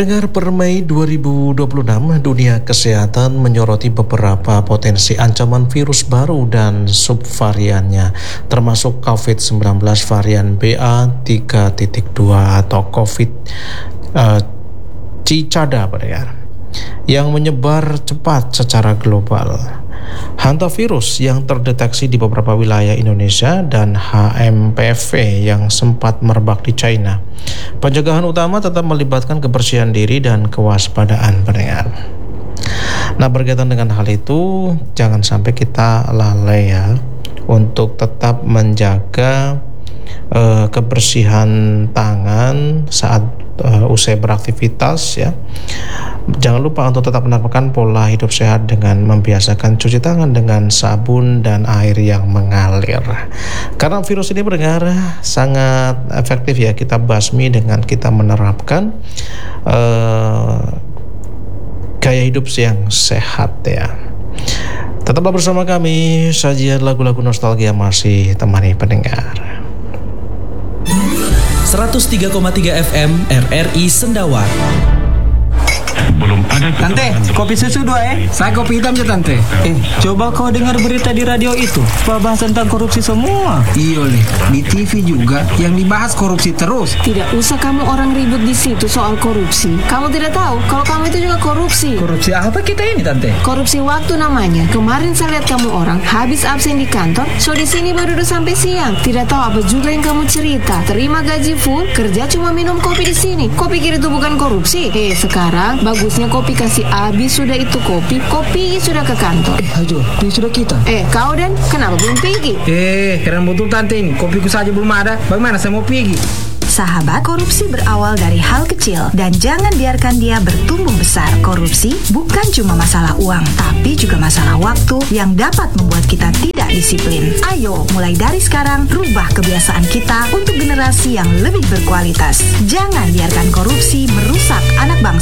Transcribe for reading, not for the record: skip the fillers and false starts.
Pendengar, per Mei 2026, dunia kesehatan menyoroti beberapa potensi ancaman virus baru dan subvariannya, termasuk COVID-19 varian BA.3.2 atau COVID Cicada, pendengar, yang menyebar cepat secara global. Hantavirus yang terdeteksi di beberapa wilayah Indonesia dan HMPV yang sempat merebak di China. Pencegahan utama tetap melibatkan kebersihan diri dan kewaspadaan, pendengar. Nah, berkaitan dengan hal itu, jangan sampai kita lalai ya untuk tetap menjaga kebersihan tangan saat usai beraktivitas ya. Jangan lupa untuk tetap menerapkan pola hidup sehat dengan membiasakan cuci tangan dengan sabun dan air yang mengalir. Karena virus ini, pendengar, sangat efektif ya kita basmi dengan kita menerapkan gaya hidup yang sehat ya. Tetaplah bersama kami, sajian lagu-lagu nostalgia masih temani pendengar. 103,3 FM RRI Sendawa. Belum ada Tante, kopi susu 2 Saya kopi hitam ya tante. Coba kau dengar berita di radio itu, bahas tentang korupsi semua. Iya leh, di TV juga yang dibahas korupsi terus. Tidak usah kamu orang ribut di situ soal korupsi. Kamu tidak tahu kalau kamu itu juga korupsi. Korupsi apa kita ini tante? Korupsi waktu namanya. Kemarin saya lihat kamu orang habis absen di kantor, so di sini baru udah sampai siang. Tidak tahu apa juga yang kamu cerita. Terima gaji full, kerja cuma minum kopi di sini. Kau pikir itu bukan korupsi? Sekarang bagusnya kopi kasih habis sudah itu kopi sudah ke kantor. Ajo, ini sudah kita. Kau dan kenapa belum pergi? Keren betul tante ini. Kopiku saja belum ada. Bagaimana saya mau pergi? Sahabat, korupsi berawal dari hal kecil dan jangan biarkan dia bertumbuh besar. Korupsi bukan cuma masalah uang, tapi juga masalah waktu yang dapat membuat kita tidak disiplin. Ayo, mulai dari sekarang, rubah kebiasaan kita untuk generasi yang lebih berkualitas. Jangan biarkan korupsi merusak anak bangsa.